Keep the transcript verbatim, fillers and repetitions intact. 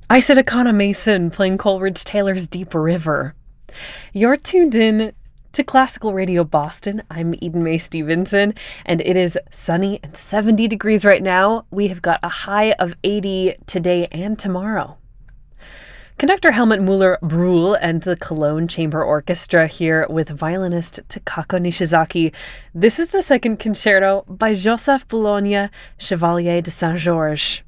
I said Akana Mason playing Coleridge Taylor's Deep River. You're tuned in to Classical Radio Boston. I'm Eden Mae Stevenson, and it is sunny and seventy degrees right now. We have got a high of eighty today and tomorrow. Conductor Helmut Müller-Brühl and the Cologne Chamber Orchestra here with violinist Takako Nishizaki. This is the second concerto by Joseph Bologna, Chevalier de Saint-Georges.